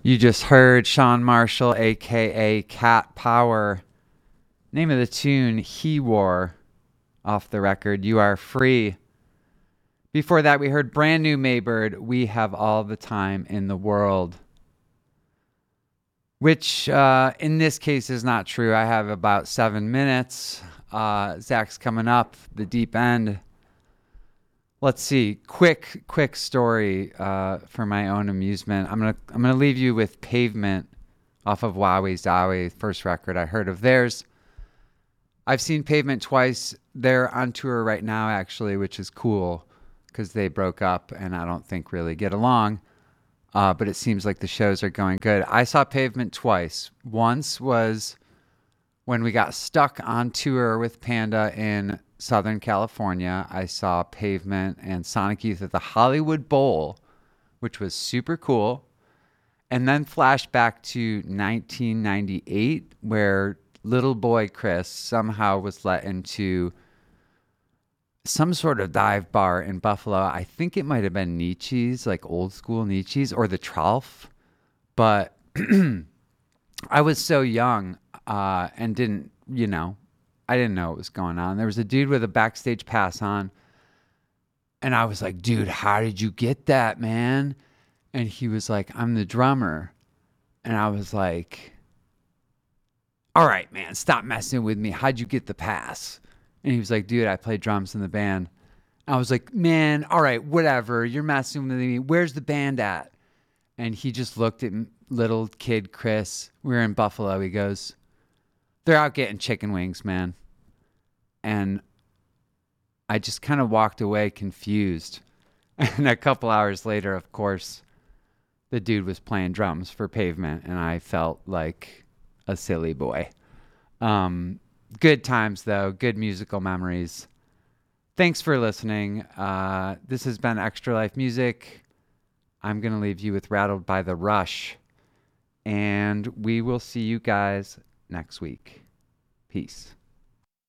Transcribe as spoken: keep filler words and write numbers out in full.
You just heard Sean Marshall, aka Cat Power. Name of the tune, He War, off the record, You Are Free. Before that, we heard brand new Maybird, We Have All the Time in the World. Which, uh, in this case, is not true. I have about seven minutes. Uh, Zach's coming up, the deep end. Let's see. Quick, quick story uh, for my own amusement. I'm gonna, I'm gonna leave you with Pavement off of Wowie Zowie, first record I heard of theirs. I've seen Pavement twice. They're on tour right now, actually, which is cool because they broke up and I don't think really get along. Uh, but it seems like the shows are going good. I saw Pavement twice. Once was when we got stuck on tour with Panda in Southern California. I saw Pavement and Sonic Youth at the Hollywood Bowl, which was super cool. And then flashed back to nineteen ninety-eight, where little boy Chris somehow was let into some sort of dive bar in Buffalo. I think it might have been Nietzsche's, like old school Nietzsche's, or the Trolf. But I was so young uh, and didn't, you know, I didn't know what was going on. There was a dude with a backstage pass on. And I was like, dude, how did you get that, man? And he was like, I'm the drummer. And I was like, all right, man, stop messing with me. How'd you get the pass? And he was like, dude, I play drums in the band. I was like, man, all right, whatever. You're messing with me. Where's the band at? And he just looked at little kid Chris. We were in Buffalo. He goes, they're out getting chicken wings, man. And I just kind of walked away confused. And a couple hours later, of course, the dude was playing drums for Pavement. And I felt like a silly boy. Um, good times, though. Good musical memories. Thanks for listening. Uh, this has been Extra Life Music. I'm going to leave you with Rattled by the Rush. And we will see you guys next week. Peace.